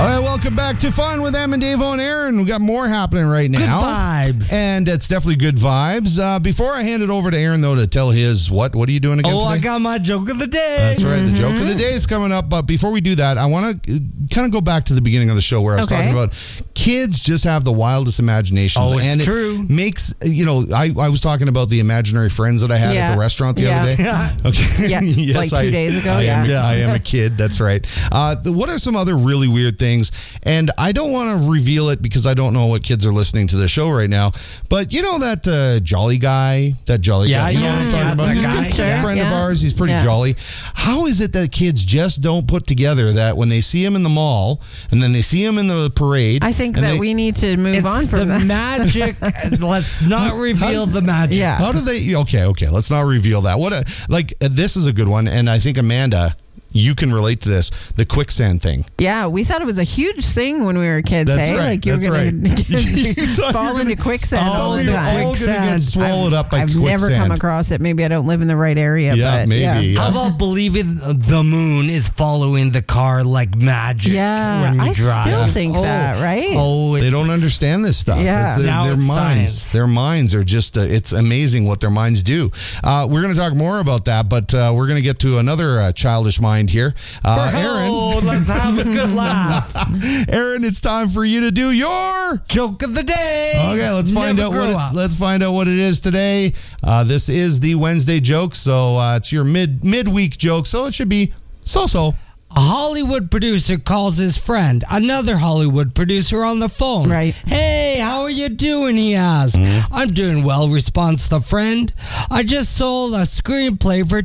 All right, welcome back to Fun with Em and Dave and Aaron. We got more happening right now. Good vibes. And it's definitely good vibes. Before I hand it over to Aaron, though, to tell his what are you doing again today? I got my joke of the day. That's right. The joke of the day is coming up. But before we do that, I want to kind of go back to the beginning of the show where I was talking about kids just have the wildest imaginations. Oh, it's and true. It makes, I was talking about the imaginary friends that I had at the restaurant the other day. Yeah. Okay. Yeah. Yes, like 2 days ago. I am a kid. That's right. What are some other really weird things? And I don't want to reveal it because I don't know what kids are listening to the show right now. But you know that jolly guy? That jolly guy. You know what I'm talking about? He's a good friend of ours. He's pretty jolly. How is it that kids just don't put together that when they see him in the mall and then they see him in the parade? I think that we need to move on from the that. magic. Let's not reveal the magic. Yeah. How do they? Okay. Let's not reveal that. This is a good one, and I think Amanda, you can relate to this. The quicksand thing. Yeah, we thought it was a huge thing when we were kids. That's right. Like you were going to fall into quicksand all the You're time. all going to get swallowed up by I've quicksand. never come across it. Maybe I don't live in the right area. Yeah, but maybe. Yeah. How about believing the moon is following the car like magic? Yeah, when you I drive? still think that, right? They don't understand this stuff. Yeah. Their it's minds. science. Their minds are just, it's amazing what their minds do. We're going to talk more about that, but we're going to get to another childish mind here. Aaron. Let's have a good laugh. Aaron, it's time for you to do your Joke of the day. Okay, let's find out what it is today. This is the Wednesday joke, so it's your midweek joke, so it should be so. A Hollywood producer calls his friend, another Hollywood producer, on the phone. Right. Hey, how are you doing? He asks. I'm doing well, responds the friend. I just sold a screenplay for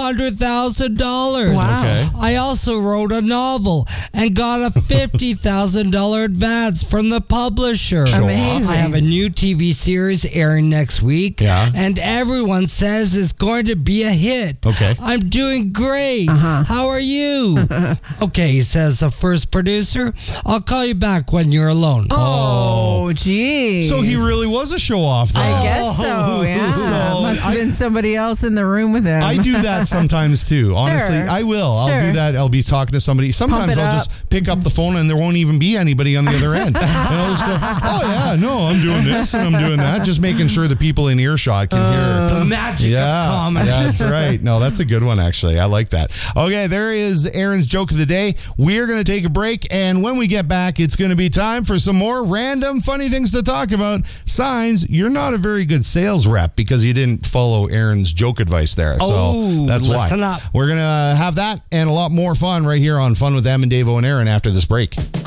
$200,000. Wow. Okay. I also wrote a novel and got a $50,000 advance from the publisher. Amazing. I have a new TV series airing next week, and everyone says it's going to be a hit. Okay. I'm doing great. How are you? Okay, says the first producer. I'll call you back when you're alone. Oh, geez. So he really was a show off, though. I guess so, yeah. So Must have been somebody else in the room with him. I do that sometimes too. Honestly, Sure. I will. I'll do that. I'll be talking to somebody. Sometimes Pump it I'll up. just pick up the phone and there won't even be anybody on the other end. And I'll just go, oh yeah, no, I'm doing this and I'm doing that. Just making sure the people in earshot can hear. The magic of comedy. Yeah, that's right. No, that's a good one, actually. I like that. Okay, there is Aaron's joke of the day. We're going to take a break, and when we get back, it's going to be time for some more random funny things to talk about. Signs you're not a very good sales rep because you didn't follow Aaron's joke advice there. So that's why. Listen up. We're going to have that and a lot more fun right here on Fun with Em and Dave and Aaron after this break.